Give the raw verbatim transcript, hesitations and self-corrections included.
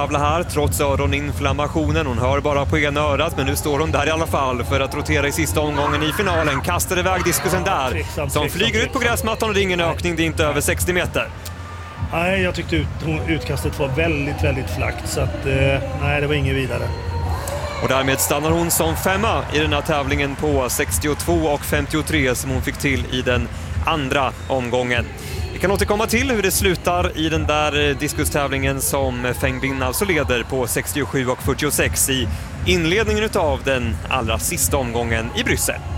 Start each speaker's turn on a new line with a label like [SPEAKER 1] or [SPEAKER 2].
[SPEAKER 1] tävla här trots öroninflammationen. Hon hör bara på ena örat, men nu står hon där i alla fall för att rotera i sista omgången i finalen. Kastar iväg diskusen där,
[SPEAKER 2] Tvexam,
[SPEAKER 1] som
[SPEAKER 2] tvexam,
[SPEAKER 1] flyger ut på gräsmattan, och det är ingen ökning, det är inte över sextio meter.
[SPEAKER 2] Nej, jag tyckte ut, utkastet var väldigt, väldigt flackt, så att, eh, nej, det var inget vidare.
[SPEAKER 1] Och därmed stannar hon som femma i den här tävlingen på sextiotvå och femtiotre som hon fick till i den andra omgången. Vi kan återkomma till hur det slutar i den där diskustävlingen som Feng Binh alltså leder på sextiosju och fyrtiosex i inledningen av den allra sista omgången i Bryssel.